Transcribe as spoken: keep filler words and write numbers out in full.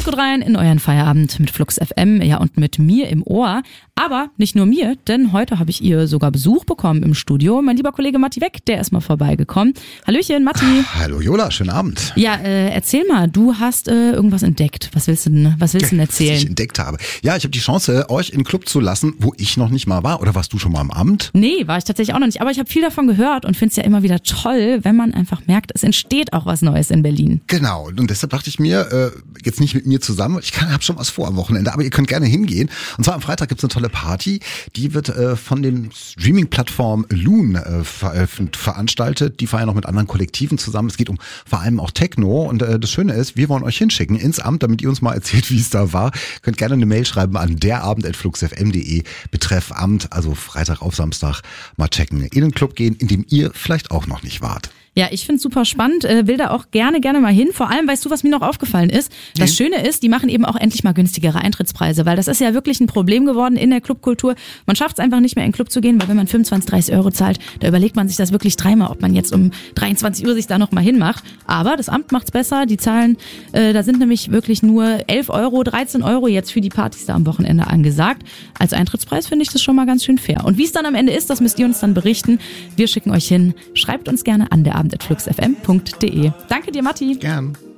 Kommt gut rein in euren Feierabend mit Flux F M, ja, und mit mir im Ohr. Aber nicht nur mir, denn heute habe ich ihr sogar Besuch bekommen im Studio. Mein lieber Kollege Matti Weck, der ist mal vorbeigekommen. Hallöchen, Matti. Hallo Jola, schönen Abend. Ja, äh, erzähl mal, du hast äh, irgendwas entdeckt. Was willst du denn, was willst du denn erzählen? Was ich entdeckt habe. Ja, ich habe die Chance, euch in den Club zu lassen, wo ich noch nicht mal war. Oder warst du schon mal am Amt? Nee, war ich tatsächlich auch noch nicht. Aber ich habe viel davon gehört und finde es ja immer wieder toll, wenn man einfach merkt, es entsteht auch was Neues in Berlin. Genau, und deshalb dachte ich mir, äh, jetzt nicht mit mir zusammen, ich habe schon was vor am Wochenende, aber ihr könnt gerne hingehen. Und zwar am Freitag gibt's eine tolle Party, die wird äh, von den Streaming-Plattform Loon äh, ver veranstaltet. Die feiern noch mit anderen Kollektiven zusammen. Es geht um vor allem auch Techno und äh, das Schöne ist, wir wollen euch hinschicken ins Amt, damit ihr uns mal erzählt, wie es da war. Könnt gerne eine Mail schreiben an derabend at fluxfm punkt de betreff Amt, also Freitag auf Samstag mal checken. In den Club gehen, in dem ihr vielleicht auch noch nicht wart. Ja, ich find's super spannend, äh, will da auch gerne, gerne mal hin. Vor allem, weißt du, was mir noch aufgefallen ist? Das nee. Schöne ist, die machen eben auch endlich mal günstigere Eintrittspreise, weil das ist ja wirklich ein Problem geworden in der Clubkultur. Man schafft es einfach nicht mehr in den Club zu gehen, weil wenn man fünfundzwanzig, dreißig Euro zahlt, da überlegt man sich das wirklich dreimal, ob man jetzt um dreiundzwanzig Uhr sich da noch mal hinmacht. Aber das Amt macht's besser, die Zahlen, äh, da sind nämlich wirklich nur elf Euro, dreizehn Euro jetzt für die Partys da am Wochenende angesagt. Als Eintrittspreis finde ich das schon mal ganz schön fair. Und wie es dann am Ende ist, das müsst ihr uns dann berichten. Wir schicken euch hin. Schreibt uns gerne an der abend at fluxfm punkt de. Danke dir, Matti. Gern.